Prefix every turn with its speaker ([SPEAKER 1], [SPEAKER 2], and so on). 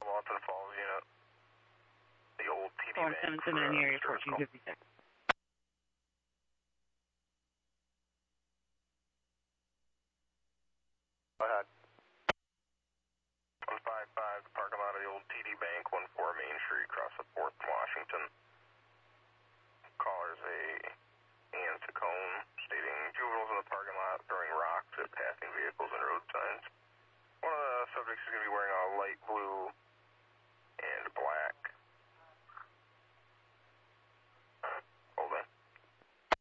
[SPEAKER 1] Lawton Falls unit. The old TD
[SPEAKER 2] Calling
[SPEAKER 1] Bank.
[SPEAKER 2] 77 in the area, 1456.
[SPEAKER 1] Go ahead. 155, the parking lot of the old TD Bank, 14 Main Street, across the 4th in Washington. Caller's Ann Tacone, stating juveniles in the parking lot throwing rocks at passing vehicles and road signs. One of the subjects is going to be wearing a light blue